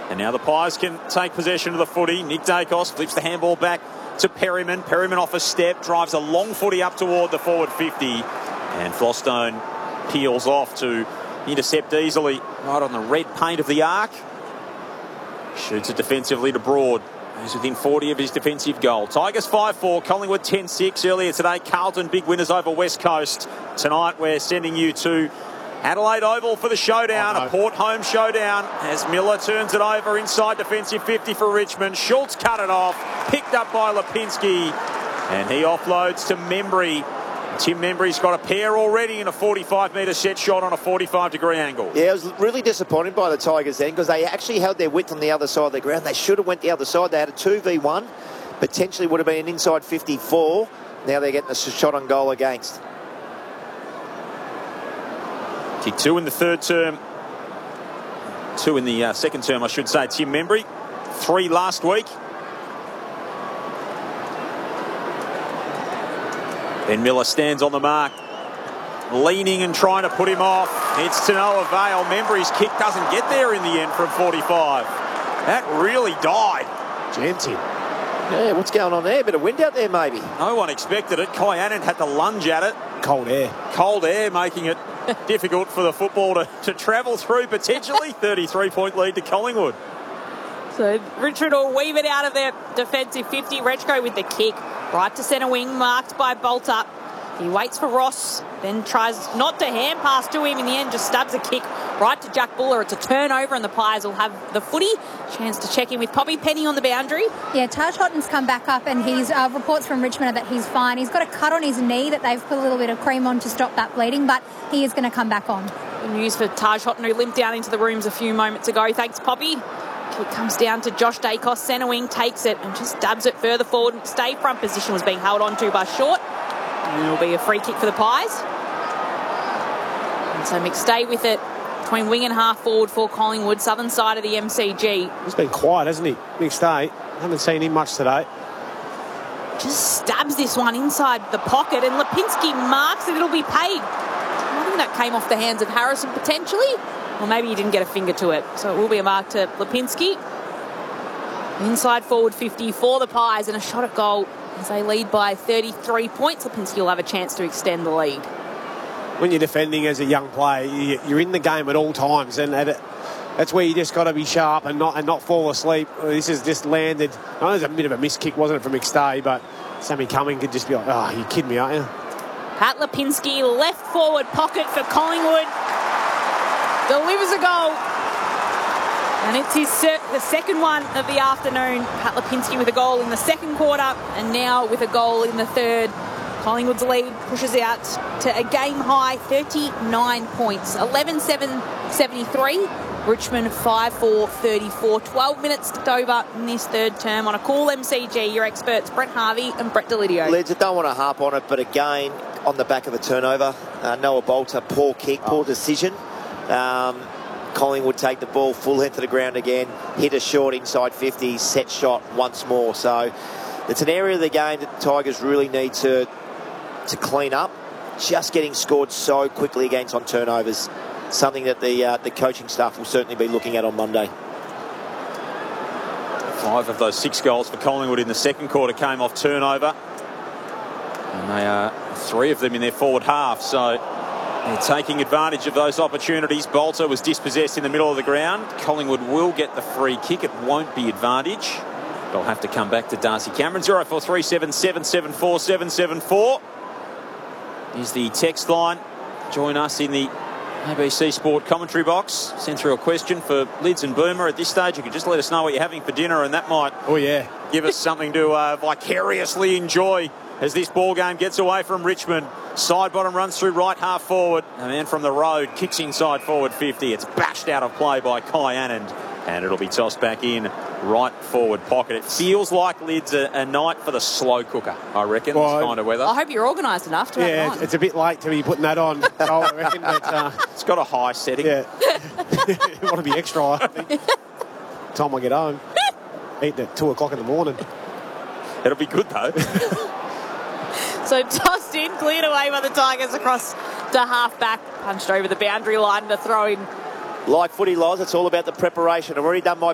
And now the Pies can take possession of the footy. Nick Dacos flips the handball back to Perryman. Perryman off a step, drives a long footy up toward the forward 50. And Flostone peels off to intercept easily right on the red paint of the arc. Shoots it defensively to Broad. He's within 40 of his defensive goal. Tigers 5-4, Collingwood 10-6. Earlier today, Carlton big winners over West Coast. Tonight we're sending you to Adelaide Oval for the showdown, a Port home showdown, as Miller turns it over inside defensive 50 for Richmond. Schultz cut it off, picked up by Lipinski, and he offloads to Membry. Tim Membry's got a pair already in a 45-metre set shot on a 45-degree angle. Yeah, I was really disappointed by the Tigers then, because they actually held their width on the other side of the ground. They should have went the other side. They had a 2v1, potentially would have been an inside 54. Now they're getting a shot on goal against. Kick 2 in the third term. 2 in the second term, I should say. Tim Membry, 3 last week. Ben Miller stands on the mark, leaning and trying to put him off. It's to no avail. Membry's kick doesn't get there in the end from 45. That really died. Jammed him. Yeah, what's going on there? A bit of wind out there, maybe. No one expected it. Kai Anand had to lunge at it. Cold air. Cold air making it difficult for the football to travel through, potentially. 33-point lead to Collingwood. So Richmond will weave it out of their defensive 50. Rechko with the kick. Right to centre wing, marked by Bolter. He waits for Ross, then tries not to hand pass to him. In the end, just stabs a kick right to Jack Buller. It's a turnover, and the Pies will have the footy. Chance to check in with Poppy Penny on the boundary. Yeah, Taj Hotton's come back up, and he's reports from Richmond are that he's fine. He's got a cut on his knee that they've put a little bit of cream on to stop that bleeding, but he is going to come back on. Good news for Taj Hotton, who limped down into the rooms a few moments ago. Thanks, Poppy. Kick comes down to Josh Dacos. Centre wing takes it and just dabs it further forward. Stay front position was being held on to by Short. And it'll be a free kick for the Pies. And so McStay with it between wing and half forward for Collingwood, southern side of the MCG. He's been quiet, hasn't he? McStay. Haven't seen him much today. Just stabs this one inside the pocket, and Lipinski marks it. It'll be paid. I think that came off the hands of Harrison potentially. Or maybe he didn't get a finger to it. So it will be a mark to Lipinski. Inside forward 50 for the Pies, and a shot at goal as they lead by 33 points. Lipinski will have a chance to extend the lead. When you're defending as a young player, you're in the game at all times, and that's where you just got to be sharp and not fall asleep. This has just landed. I know there's a bit of a missed kick, wasn't it, from McStay, but Sammy Cumming could just be like, oh, you kidding me, aren't you? Pat Lipinski, left forward pocket for Collingwood. Delivers a goal. And it's the second one of the afternoon. Pat Lipinski with a goal in the second quarter, and now with a goal in the third. Collingwood's lead pushes out to a game-high 39 points. 11-7-73. Richmond 5-4-34. 12 minutes ticked over in this third term on a cool MCG. Your experts, Brett Harvey and Brett Delidio. Lids, I don't want to harp on it, but again, on the back of a turnover, Noah Bolter, poor kick, poor decision. Collingwood take the ball full head to the ground again, hit a short inside 50, set shot once more. So it's an area of the game that the Tigers really need to clean up. Just getting scored so quickly against on turnovers, something that the coaching staff will certainly be looking at on Monday. 5 of those 6 goals for Collingwood in the second quarter came off turnover, and they are 3 of them in their forward half. So they're taking advantage of those opportunities. Bolter was dispossessed in the middle of the ground. Collingwood will get the free kick. It won't be advantage. They'll have to come back to Darcy Cameron. 0437 774 774 is the text line. Join us in the ABC Sport commentary box. Send through a question for Lids and Boomer. At this stage, you can just let us know what you're having for dinner, and that might give us something to vicariously enjoy as this ball game gets away from Richmond. Side bottom runs through right half forward. A man from the road kicks inside forward 50. It's bashed out of play by Kai Anand, and it'll be tossed back in right forward pocket. It feels like Lids a night for the slow cooker, I reckon, this kind of weather. I hope you're organised enough to have it on. It's a bit late to be putting that on, I reckon. But, it's got a high setting. Yeah. You want to be extra, I think. Time I get home. Eating at 2 o'clock in the morning. It'll be good, though. So tossed in, cleared away by the Tigers across to half-back. Punched over the boundary line to throw in. Like footy, Loz, it's all about the preparation. I've already done my